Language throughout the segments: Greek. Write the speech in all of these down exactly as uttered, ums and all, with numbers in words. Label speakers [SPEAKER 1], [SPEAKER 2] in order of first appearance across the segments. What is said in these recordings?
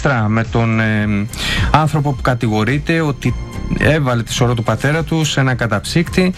[SPEAKER 1] Μιστρά, με τον ε, άνθρωπο που κατηγορείται ότι έβαλε τη σωρό του πατέρα του σε ένα καταψύκτη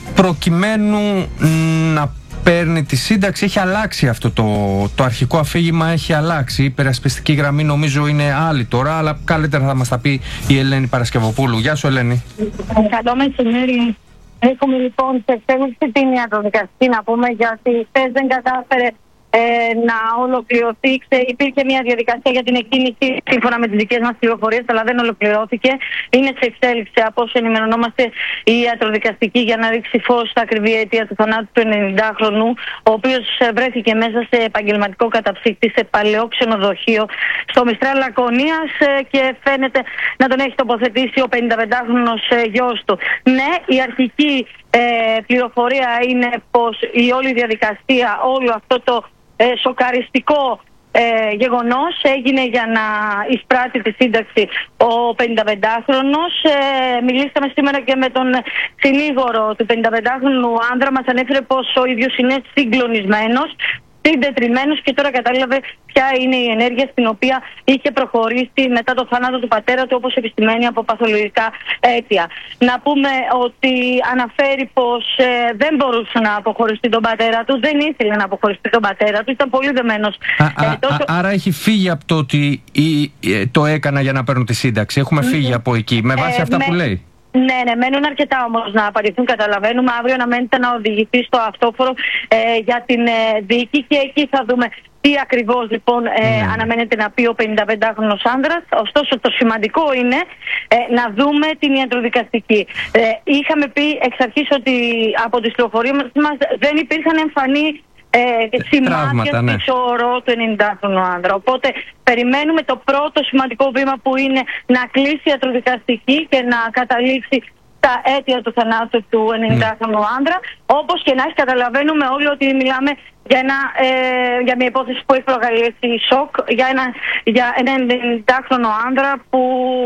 [SPEAKER 1] προκειμένου να παίρνει τη σύνταξη. Έχει αλλάξει αυτό το, το αρχικό αφήγημα, έχει αλλάξει. Η υπερασπιστική γραμμή νομίζω είναι άλλη τώρα, αλλά καλύτερα θα μας τα πει η Ελένη Παρασκευοπούλου. Γεια σου, Ελένη.
[SPEAKER 2] Καλό μεσημέρι. Έχουμε λοιπόν σε εξέλιξη την ιατροδικαστική, να πούμε, γιατί χθες δεν κατάφερε ε, να ολοκληρωθεί. Υπήρχε μια διαδικασία για την εκκίνηση σύμφωνα με τις δικές μας πληροφορίες, αλλά δεν ολοκληρώθηκε. Είναι σε εξέλιξη, από όσο ενημερωνόμαστε, η ιατροδικαστική για να ρίξει φως στα ακριβή αιτία του θανάτου του ενενηντάχρονου, ο οποίος βρέθηκε μέσα σε επαγγελματικό καταψύκτη σε παλαιό ξενοδοχείο στο Μιστρά Λακωνίας και φαίνεται να τον έχει τοποθετήσει ο πενηνταπεντάχρονος γιος του. Ναι, η αρχική ε, πληροφορία είναι πως η όλη διαδικασία, όλο αυτό το ε, σοκαριστικό ε, γεγονός έγινε για να εισπράττει τη σύνταξη ο πενηνταπεντάχρονος. Ε, μιλήσαμε σήμερα και με τον συνήγορο του πενηνταπεντάχρονου άνδρα. Μας ανέφερε πως ο ίδιος είναι συγκλονισμένος, συντετριμμένος και τώρα κατάλαβε ποια είναι η ενέργεια στην οποία είχε προχωρήσει μετά το θάνατο του πατέρα του, όπως επιστημαίνει από παθολογικά αίτια. Να πούμε ότι αναφέρει πως ε, δεν μπορούσε να αποχωριστεί τον πατέρα του, δεν ήθελε να αποχωριστεί τον πατέρα του, ήταν πολύ δεμένος.
[SPEAKER 1] Α, ε, τόσο... α, άρα έχει φύγει από το ότι ή, ε, το έκανα για να παίρνω τη σύνταξη. Έχουμε φύγει mm-hmm. από εκεί, με βάση ε, αυτά με... που λέει.
[SPEAKER 2] Ναι, ναι, μένουν αρκετά όμως να απαρριφθούν, καταλαβαίνουμε. Αύριο αναμένεται να οδηγηθεί στο αυτόφορο ε, για την ε, δίκη και εκεί θα δούμε τι ακριβώς λοιπόν ε, mm. αναμένεται να πει ο πενηνταπεντάχρονος άνδρας. Ωστόσο το σημαντικό είναι ε, να δούμε την ιατροδικαστική. Ε, είχαμε πει εξ αρχής ότι από τις πληροφορίες μας δεν υπήρχαν εμφανή Ε, σημάδια
[SPEAKER 1] ναι.
[SPEAKER 2] στη σωρό του ενενηντάχρονου άνδρα. Οπότε περιμένουμε το πρώτο σημαντικό βήμα που είναι να κλείσει η ιατροδικαστική και να καταλήξει τα αίτια του θανάτου του ενενηντάχρονου mm. άνδρα. Όπως και να έχει, καταλαβαίνουμε όλοι ότι μιλάμε για, ένα, ε, για μια υπόθεση που έχει προκαλέσει σοκ για ένα, για ένα ενενηντάχρονο άνδρα που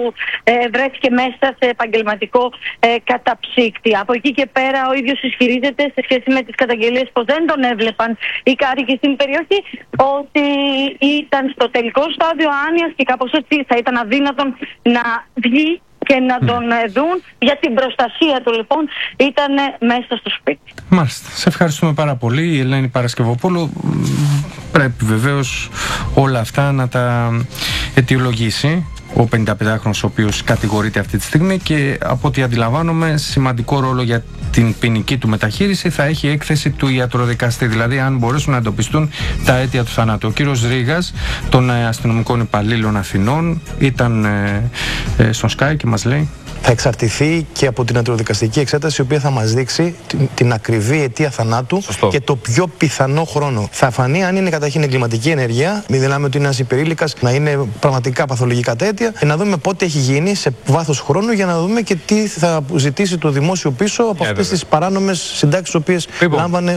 [SPEAKER 2] ε, βρέθηκε μέσα σε επαγγελματικό ε, καταψύκτη. Από εκεί και πέρα ο ίδιος ισχυρίζεται σε σχέση με τις καταγγελίες πως δεν τον έβλεπαν οι κάτοικοι στην περιοχή, ότι ήταν στο τελικό στάδιο άνοιας και κάπως έτσι θα ήταν αδύνατον να βγει και να τον δουν. Για την προστασία του λοιπόν ήταν μέσα στο σπίτι.
[SPEAKER 1] Μάλιστα. Σε ευχαριστούμε πάρα πολύ, η Ελένη Παρασκευοπούλου. Πρέπει βεβαίως όλα αυτά να τα αιτιολογήσει ο πενηνταπεντάχρονος, ο οποίος κατηγορείται αυτή τη στιγμή, και από ό,τι αντιλαμβάνομαι σημαντικό ρόλο για την ποινική του μεταχείριση θα έχει έκθεση του ιατροδικαστή, δηλαδή αν μπορέσουν να εντοπιστούν τα αίτια του θανάτου. Ο κύριος Ρήγας των αστυνομικών υπαλλήλων Αθηνών ήταν ε, ε, στον Sky και μας λέει:
[SPEAKER 3] θα εξαρτηθεί και από την ιατροδικαστική εξέταση, η οποία θα μας δείξει την, την ακριβή αιτία θανάτου. Σωστό. Και το πιο πιθανό χρόνο. Θα φανεί αν είναι καταρχήν εγκληματική ενέργεια, μην μιλάμε ότι είναι ένας υπερήλικας, να είναι πραγματικά παθολογικά τα αίτια, και να δούμε πότε έχει γίνει σε βάθος χρόνου, για να δούμε και τι θα ζητήσει το δημόσιο πίσω από yeah, αυτές τις παράνομες συντάξεις, τις οποίες λάμβανε.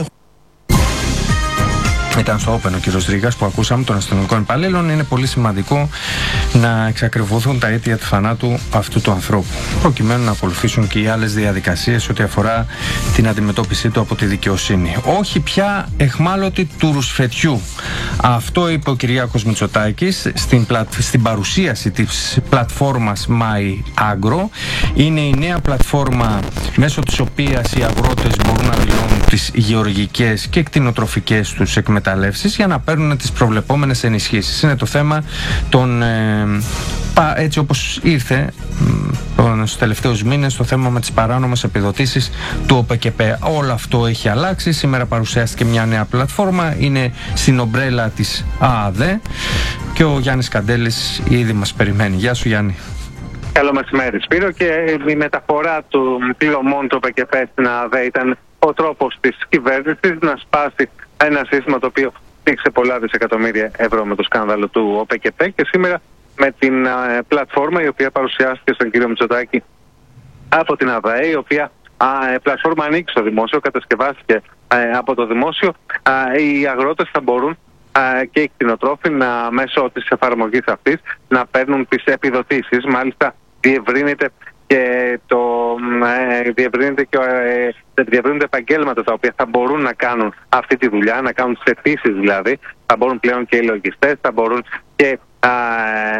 [SPEAKER 1] Ήταν στο Open ο κύριος Ρήγας που ακούσαμε των αστυνομικών υπαλλήλων. Είναι πολύ σημαντικό να εξακριβωθούν τα αίτια του θανάτου αυτού του ανθρώπου, προκειμένου να ακολουθήσουν και οι άλλες διαδικασίες ό,τι αφορά την αντιμετώπιση του από τη δικαιοσύνη. Όχι πια εχμάλωτη του ρουσφετιού. Αυτό είπε ο Κυριάκος Μητσοτάκης στην, πλα... στην παρουσίαση της πλατφόρμας MyAgro. Είναι η νέα πλατφόρμα μέσω της οποίας οι αγρότες μπορούν να δηλώνουν τις γεωργικές και κτηνοτροφικές τους εκμεταλλεύσεις για να παίρνουν τις προβλεπόμενες ενισχύσεις. Είναι το θέμα των, ε, πα, έτσι όπως ήρθε στους τελευταίους μήνες, το θέμα με τις παράνομες επιδοτήσεις του ΟΠΕΚΕΠΕ. Όλο αυτό έχει αλλάξει. Σήμερα παρουσιάστηκε μια νέα πλατφόρμα, είναι στην ομπρέλα της ΑΑΔΕ και ο Γιάννης Καντέλης ήδη μας περιμένει. Γεια σου, Γιάννη.
[SPEAKER 4] Καλό μεσημέρι, Σπύρο. Και η μεταφορά του πληρωμών του ΟΠΕΚΕΠΕ στην ΑΑΔΕ ήταν ο τρόπος της κυβέρνησης να σπάσει ένα σύστημα το οποίο στήξε πολλά δισεκατομμύρια ευρώ με το σκάνδαλο του ΟΠΕΚΕΠΕ, και σήμερα με την α, πλατφόρμα η οποία παρουσιάστηκε στον κύριο Μητσοτάκη από την ΑΔΑΕ, η οποία α, πλατφόρμα ανήκει στο δημόσιο, κατασκευάστηκε α, από το δημόσιο. Α, οι αγρότες θα μπορούν α, και οι κτηνοτρόφοι να, μέσω της εφαρμογής αυτής να παίρνουν τις επιδοτήσεις. Μάλιστα διευρύνεται και το ε, διευρύνεται και ε, διευρύνονται επαγγέλματα τα οποία θα μπορούν να κάνουν αυτή τη δουλειά, να κάνουν τις αιτήσεις δηλαδή. Θα μπορούν πλέον και οι λογιστές, θα μπορούν και α,